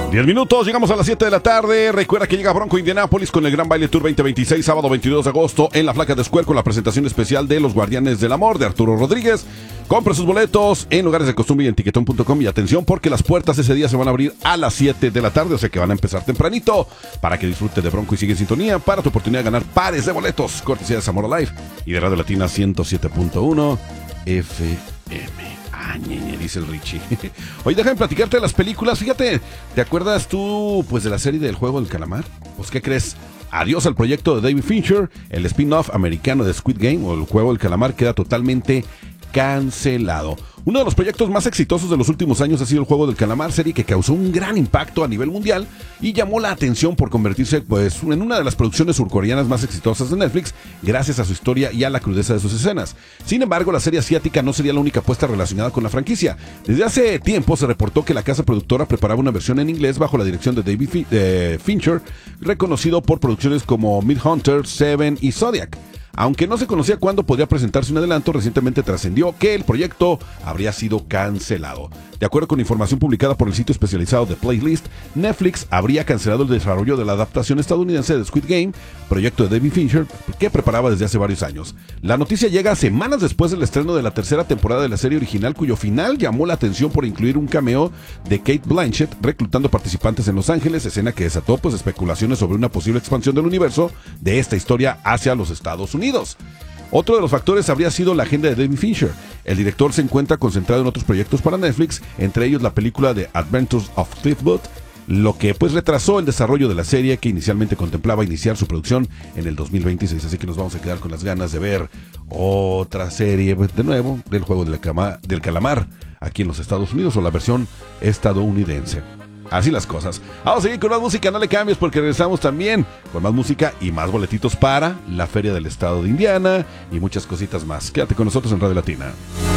10 minutos, llegamos a las 7 de la tarde. Recuerda que llega Bronco Indianápolis con el Gran Baile Tour 2026, sábado 22 de agosto en la Flaca de Square con la presentación especial de Los Guardianes del Amor de Arturo Rodríguez. Compre sus boletos en lugares de costumbre y en tiquetón.com. Y atención, porque las puertas ese día se van a abrir a las 7 de la tarde, o sea que van a empezar tempranito para que disfrute de Bronco y sigue en sintonía para tu oportunidad de ganar pares de boletos. Cortesía de Zamora Live y de Radio Latina 107.1 FM. Ñeñe, dice el Richie. Oye, déjame platicarte de las películas. Fíjate, ¿te acuerdas tú pues de la serie del Juego del Calamar? Pues, ¿qué crees? Adiós al proyecto de David Fincher. El spin-off americano de Squid Game o el Juego del Calamar queda totalmente cancelado. Uno de los proyectos más exitosos de los últimos años ha sido el Juego del Calamar, serie que causó un gran impacto a nivel mundial y llamó la atención por convertirse pues en una de las producciones surcoreanas más exitosas de Netflix gracias a su historia y a la crudeza de sus escenas. Sin embargo, la serie asiática no sería la única apuesta relacionada con la franquicia. Desde hace tiempo se reportó que la casa productora preparaba una versión en inglés bajo la dirección de David Fincher, reconocido por producciones como Mindhunter, Seven y Zodiac. Aunque no se conocía cuándo podría presentarse un adelanto, recientemente trascendió que el proyecto habría sido cancelado. De acuerdo con información publicada por el sitio especializado de Playlist, Netflix habría cancelado el desarrollo de la adaptación estadounidense de Squid Game, proyecto de David Fincher, que preparaba desde hace varios años. La noticia llega semanas después del estreno de la tercera temporada de la serie original, cuyo final llamó la atención por incluir un cameo de Cate Blanchett reclutando participantes en Los Ángeles, escena que desató pues especulaciones sobre una posible expansión del universo de esta historia hacia los Estados Unidos. Otro de los factores habría sido la agenda de David Fincher. El director se encuentra concentrado en otros proyectos para Netflix, entre ellos la película The Adventures of Cliffwood, lo que pues retrasó el desarrollo de la serie que inicialmente contemplaba iniciar su producción en el 2026. Así que nos vamos a quedar con las ganas de ver otra serie de nuevo del Juego del Calamar aquí en los Estados Unidos o la versión estadounidense. Así las cosas. Vamos a seguir con más música, no le cambies porque regresamos también con más música y más boletitos para la Feria del Estado de Indiana y muchas cositas más. Quédate con nosotros en Radio Latina.